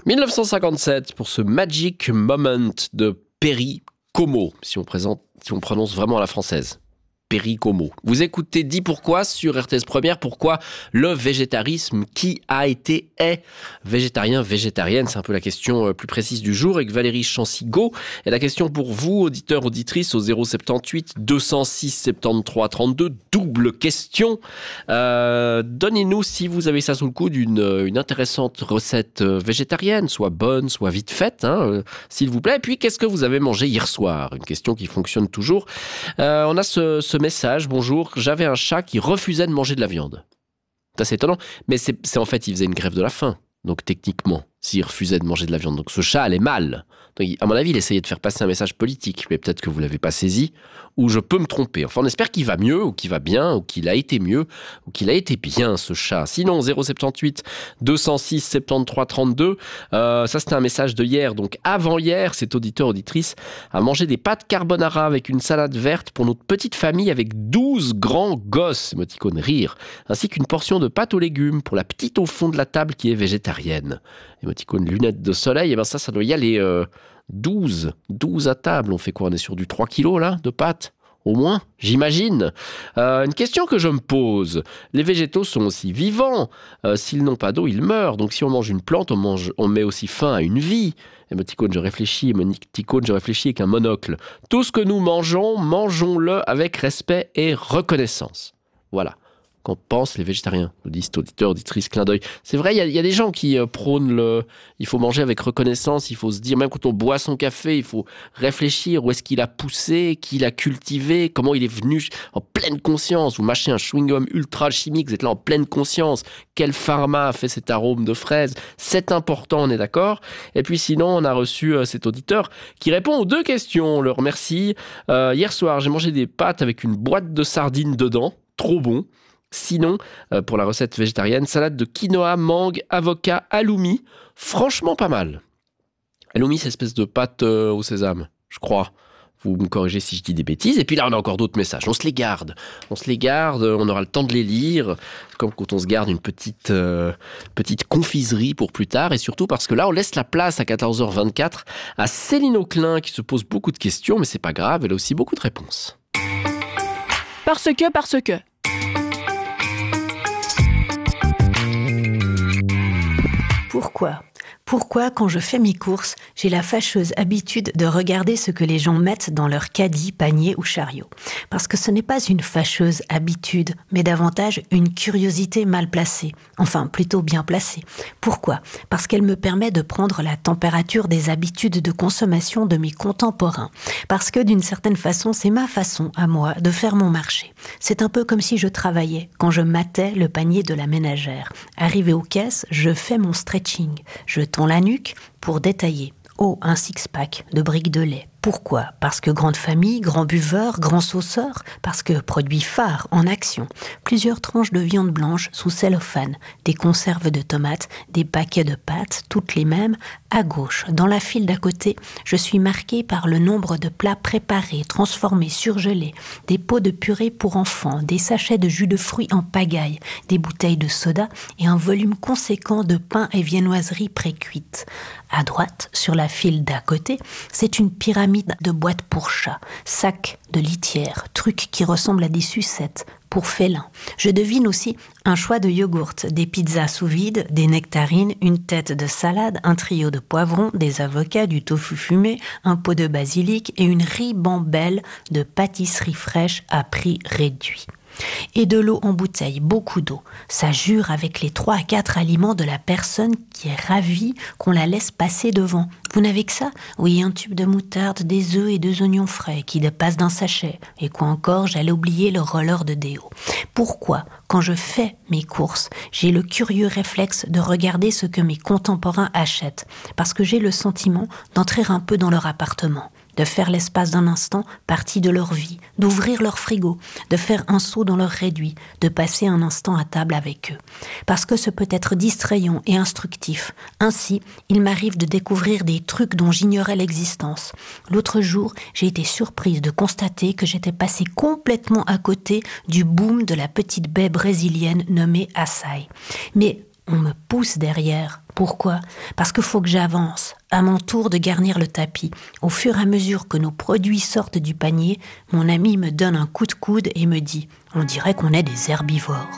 1957 pour ce Magic Moment de Perry Como, si on prononce vraiment à la française. Perry Como. Vous écoutez Dis Pourquoi sur RTS Première. Pourquoi le végétarisme? Qui a été, est végétarien, végétarienne? C'est un peu la question plus précise du jour avec Valérie Chancy-Go. Et la question pour vous, auditeurs, auditrices, au 078 206 73 32. Double question. Donnez-nous, si vous avez ça sous le coude, une intéressante recette végétarienne, soit bonne, soit vite faite, s'il vous plaît. Et puis, qu'est-ce que vous avez mangé hier soir? Une question qui fonctionne toujours. On a ce message, bonjour, j'avais un chat qui refusait de manger de la viande. C'est assez étonnant, mais c'est en fait, il faisait une grève de la faim. Donc techniquement, s'il refusait de manger de la viande, donc ce chat allait mal. Donc, à mon avis, il essayait de faire passer un message politique, mais peut-être que vous l'avez pas saisi, ou je peux me tromper. Enfin, on espère qu'il va mieux, ou qu'il va bien, ou qu'il a été mieux, ou qu'il a été bien, ce chat. Sinon, 078 206 73 32, ça c'était un message de hier. Donc avant-hier, cet auditeur-auditrice a mangé des pâtes carbonara avec une salade verte pour notre petite famille avec 12 grands gosses, émoticône rire, ainsi qu'une portion de pâtes aux légumes pour la petite au fond de la table qui est végétarienne. Émoticône lunettes de soleil, et ben ça doit y aller 12 à table. On fait quoi? On est sur du 3 kilos là, de pâtes? Au moins, j'imagine. Une question que je me pose. Les végétaux sont aussi vivants. S'ils n'ont pas d'eau, ils meurent. Donc si on mange une plante, on met aussi fin à une vie. Émoticône, je réfléchis. Émoticône, je réfléchis avec un monocle. Tout ce que nous mangeons, mangeons-le avec respect et reconnaissance. Voilà. Qu'en pensent les végétariens, nous disent auditeurs, auditrices, clin d'œil. C'est vrai, il y a des gens qui prônent il faut manger avec reconnaissance, il faut se dire, même quand on boit son café, il faut réfléchir où est-ce qu'il a poussé, qui l'a cultivé, comment il est venu en pleine conscience. Vous mâchez un chewing-gum ultra chimique, vous êtes là en pleine conscience. Quel pharma a fait cet arôme de fraise? C'est important, on est d'accord. Et puis sinon, on a reçu cet auditeur qui répond aux deux questions. On le remercie. Hier soir, j'ai mangé des pâtes avec une boîte de sardines dedans. Trop bon. Sinon, pour la recette végétarienne, salade de quinoa, mangue, avocat, halloumi. Franchement pas mal. Halloumi, c'est espèce de pâte au sésame, je crois. Vous me corrigez si je dis des bêtises. Et puis là, on a encore d'autres messages. On se les garde, on aura le temps de les lire. Comme quand on se garde une petite confiserie pour plus tard. Et surtout parce que là, on laisse la place à 14h24 à Céline Auclin qui se pose beaucoup de questions. Mais c'est pas grave, elle a aussi beaucoup de réponses. Parce que... Pourquoi, quand je fais mes courses, j'ai la fâcheuse habitude de regarder ce que les gens mettent dans leur caddie, panier ou chariot? Parce que ce n'est pas une fâcheuse habitude, mais davantage une curiosité mal placée. Enfin, plutôt bien placée. Pourquoi? Parce qu'elle me permet de prendre la température des habitudes de consommation de mes contemporains. Parce que d'une certaine façon, c'est ma façon, à moi, de faire mon marché. C'est un peu comme si je travaillais, quand je matais le panier de la ménagère. Arrivé aux caisses, je fais mon stretching. Je tends la nuque pour détailler. Oh, un six-pack de briques de lait. Pourquoi? Parce que grande famille, grand buveur, grand sauceur, parce que produit phare en action. Plusieurs tranches de viande blanche sous cellophane, des conserves de tomates, des paquets de pâtes, toutes les mêmes. À gauche, dans la file d'à côté, je suis marquée par le nombre de plats préparés, transformés, surgelés, des pots de purée pour enfants, des sachets de jus de fruits en pagaille, des bouteilles de soda et un volume conséquent de pain et viennoiseries pré-cuites. À droite, sur la file d'à côté, c'est une pyramide de boîtes pour chats, sacs de litière, trucs qui ressemblent à des sucettes pour félins. Je devine aussi un choix de yogourts, des pizzas sous vide, des nectarines, une tête de salade, un trio de poivrons, des avocats, du tofu fumé, un pot de basilic et une ribambelle de pâtisserie fraîche à prix réduit. Et de l'eau en bouteille, beaucoup d'eau. Ça jure avec les 3 à 4 aliments de la personne qui est ravie qu'on la laisse passer devant. Vous n'avez que ça? Oui, un tube de moutarde, des œufs et 2 oignons frais qui dépassent d'un sachet. Et quoi encore, j'allais oublier le roller de déo. Pourquoi, quand je fais mes courses, j'ai le curieux réflexe de regarder ce que mes contemporains achètent? Parce que j'ai le sentiment d'entrer un peu dans leur appartement, de faire l'espace d'un instant partie de leur vie, d'ouvrir leur frigo, de faire un saut dans leur réduit, de passer un instant à table avec eux. Parce que ce peut être distrayant et instructif. Ainsi, il m'arrive de découvrir des trucs dont j'ignorais l'existence. L'autre jour, j'ai été surprise de constater que j'étais passée complètement à côté du boom de la petite baie brésilienne nommée açaï. Mais on me pousse derrière Pourquoi ? Parce qu'il faut que j'avance. À mon tour de garnir le tapis. Au fur et à mesure que nos produits sortent du panier, mon ami me donne un coup de coude et me dit « On dirait qu'on est des herbivores ».